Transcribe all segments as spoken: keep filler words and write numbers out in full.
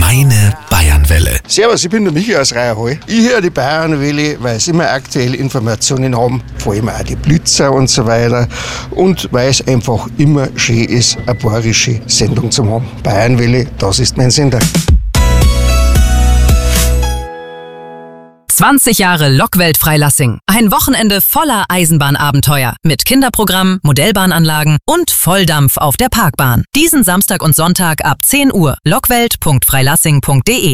Meine Bayernwelle. Servus, ich bin der Michi aus Reierhall. Ich höre die Bayernwelle, weil es immer aktuelle Informationen haben, vor allem auch die Blitzer und so weiter. Und weil es einfach immer schön ist, eine bayerische Sendung zu haben. Bayernwelle, das ist mein Sender. zwanzig Jahre Lokwelt Freilassing. Ein Wochenende voller Eisenbahnabenteuer. Mit Kinderprogramm, Modellbahnanlagen und Volldampf auf der Parkbahn. Diesen Samstag und Sonntag ab zehn Uhr. lockwelt punkt freilassing punkt de.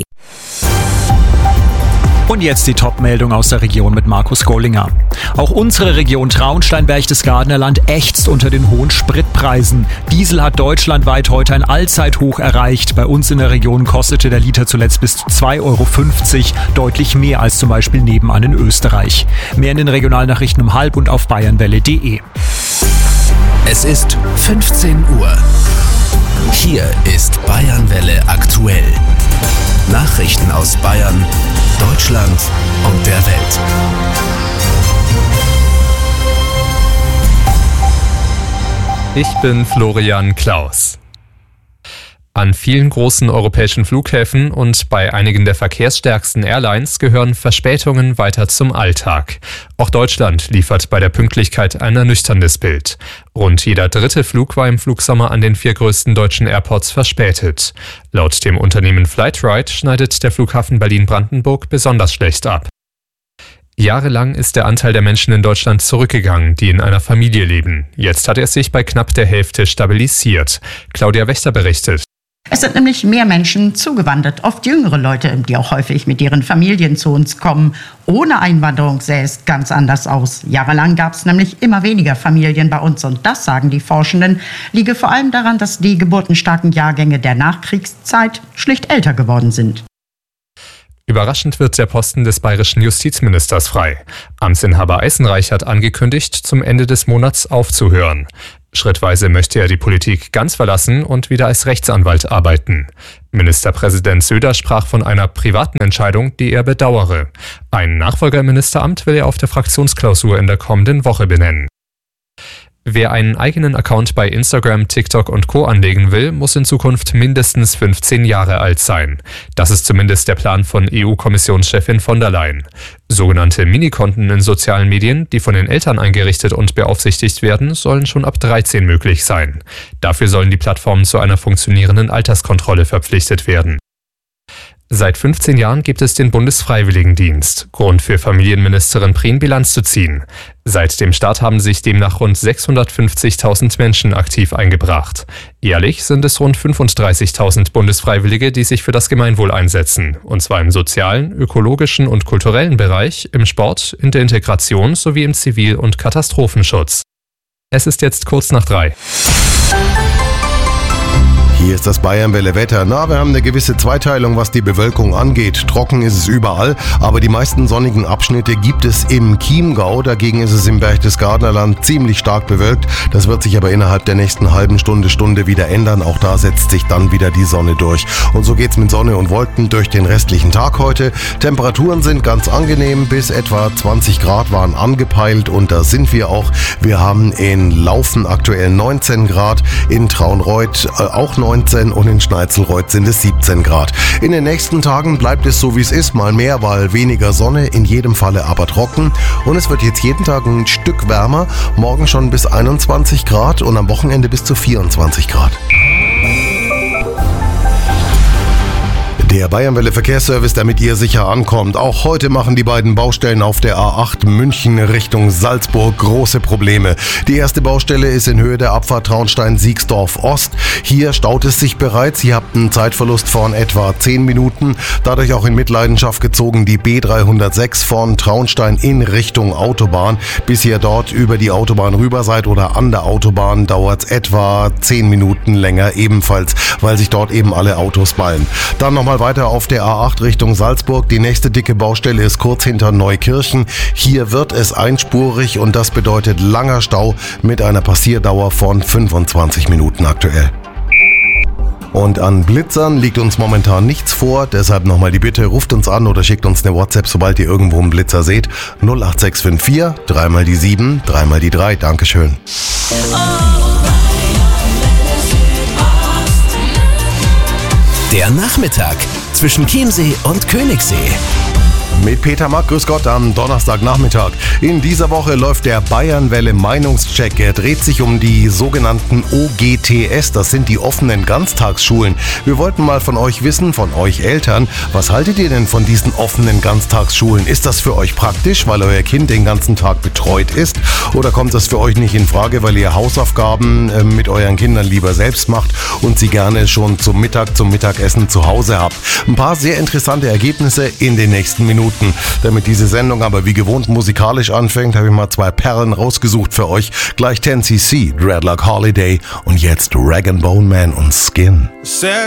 Und jetzt die Top-Meldung aus der Region mit Markus Gollinger. Auch unsere Region Traunstein-Berchtesgadener Land ächzt unter den hohen Spritpreisen. Diesel hat deutschlandweit heute ein Allzeithoch erreicht. Bei uns in der Region kostete der Liter zuletzt bis zu zwei Euro fünfzig, deutlich mehr als zum Beispiel nebenan in Österreich. Mehr in den Regionalnachrichten um halb und auf bayernwelle punkt de. Es ist fünfzehn Uhr. Hier ist Bayernwelle aktuell. Nachrichten aus Bayern, Deutschland und der Welt. Ich bin Florian Klaus. An vielen großen europäischen Flughäfen und bei einigen der verkehrsstärksten Airlines gehören Verspätungen weiter zum Alltag. Auch Deutschland liefert bei der Pünktlichkeit ein ernüchterndes Bild. Rund jeder dritte Flug war im Flugsommer an den vier größten deutschen Airports verspätet. Laut dem Unternehmen Flightride schneidet der Flughafen Berlin-Brandenburg besonders schlecht ab. Jahrelang ist der Anteil der Menschen in Deutschland zurückgegangen, die in einer Familie leben. Jetzt hat er sich bei knapp der Hälfte stabilisiert. Claudia Wächter berichtet. Es sind nämlich mehr Menschen zugewandert, oft jüngere Leute, die auch häufig mit ihren Familien zu uns kommen. Ohne Einwanderung sähe es ganz anders aus. Jahrelang gab es nämlich immer weniger Familien bei uns und das, sagen die Forschenden, liege vor allem daran, dass die geburtenstarken Jahrgänge der Nachkriegszeit schlicht älter geworden sind. Überraschend wird der Posten des bayerischen Justizministers frei. Amtsinhaber Eisenreich hat angekündigt, zum Ende des Monats aufzuhören. Schrittweise möchte er die Politik ganz verlassen und wieder als Rechtsanwalt arbeiten. Ministerpräsident Söder sprach von einer privaten Entscheidung, die er bedauere. Ein Nachfolger im Ministeramt will er auf der Fraktionsklausur in der kommenden Woche benennen. Wer einen eigenen Account bei Instagram, TikTok und Co. anlegen will, muss in Zukunft mindestens fünfzehn Jahre alt sein. Das ist zumindest der Plan von E U-Kommissionschefin von der Leyen. Sogenannte Minikonten in sozialen Medien, die von den Eltern eingerichtet und beaufsichtigt werden, sollen schon ab dreizehn möglich sein. Dafür sollen die Plattformen zu einer funktionierenden Alterskontrolle verpflichtet werden. Seit fünfzehn Jahren gibt es den Bundesfreiwilligendienst. Grund für Familienministerin Prien, Bilanz zu ziehen. Seit dem Start haben sich demnach rund sechshundertfünfzigtausend Menschen aktiv eingebracht. Jährlich sind es rund fünfunddreißigtausend Bundesfreiwillige, die sich für das Gemeinwohl einsetzen. Und zwar im sozialen, ökologischen und kulturellen Bereich, im Sport, in der Integration sowie im Zivil- und Katastrophenschutz. Es ist jetzt kurz nach drei. Hier ist das Bayernwelle Wetter. Na, wir haben eine gewisse Zweiteilung, was die Bewölkung angeht. Trocken ist es überall, aber die meisten sonnigen Abschnitte gibt es im Chiemgau. Dagegen ist es im Berchtesgadener Land ziemlich stark bewölkt. Das wird sich aber innerhalb der nächsten halben Stunde, Stunde wieder ändern. Auch da setzt sich dann wieder die Sonne durch. Und so geht's mit Sonne und Wolken durch den restlichen Tag heute. Temperaturen sind ganz angenehm. Bis etwa zwanzig Grad waren angepeilt und da sind wir auch. Wir haben in Laufen aktuell neunzehn Grad, in Traunreut äh, auch neunzehn und in Schneizelreuth sind es siebzehn Grad. In den nächsten Tagen bleibt es so, wie es ist, mal mehr, weil weniger Sonne, in jedem Falle aber trocken. Und es wird jetzt jeden Tag ein Stück wärmer, morgen schon bis einundzwanzig Grad und am Wochenende bis zu vierundzwanzig Grad. Der Bayernwelle Verkehrsservice, damit ihr sicher ankommt. Auch heute machen die beiden Baustellen auf der A acht München Richtung Salzburg große Probleme. Die erste Baustelle ist in Höhe der Abfahrt Traunstein-Siegsdorf Ost. Hier staut es sich bereits. Ihr habt einen Zeitverlust von etwa zehn Minuten. Dadurch auch in Mitleidenschaft gezogen die B dreihundertsechs von Traunstein in Richtung Autobahn. Bis ihr dort über die Autobahn rüber seid oder an der Autobahn, dauert es etwa zehn Minuten länger ebenfalls, weil sich dort eben alle Autos ballen. Dann nochmal weiter auf der A acht Richtung Salzburg. Die nächste dicke Baustelle ist kurz hinter Neukirchen. Hier wird es einspurig und das bedeutet langer Stau mit einer Passierdauer von fünfundzwanzig Minuten aktuell. Und an Blitzern liegt uns momentan nichts vor, deshalb nochmal die Bitte, ruft uns an oder schickt uns eine WhatsApp, sobald ihr irgendwo einen Blitzer seht. null acht sechs fünf vier, dreimal die sieben, dreimal die drei. Dankeschön. Der Nachmittag zwischen Chiemsee und Königssee. Mit Peter Mack, grüß Gott, am Donnerstagnachmittag. In dieser Woche läuft der Bayernwelle Meinungscheck. Er dreht sich um die sogenannten O G T S, das sind die offenen Ganztagsschulen. Wir wollten mal von euch wissen, von euch Eltern, was haltet ihr denn von diesen offenen Ganztagsschulen? Ist das für euch praktisch, weil euer Kind den ganzen Tag betreut ist? Oder kommt das für euch nicht in Frage, weil ihr Hausaufgaben äh, mit euren Kindern lieber selbst macht und sie gerne schon zum Mittag, zum Mittagessen zu Hause habt? Ein paar sehr interessante Ergebnisse in den nächsten Minuten. Damit diese Sendung aber wie gewohnt musikalisch anfängt, habe ich mal zwei Perlen rausgesucht für euch. Gleich ten C C, Dreadlock Holiday und jetzt Rag and Bone Man und Skin.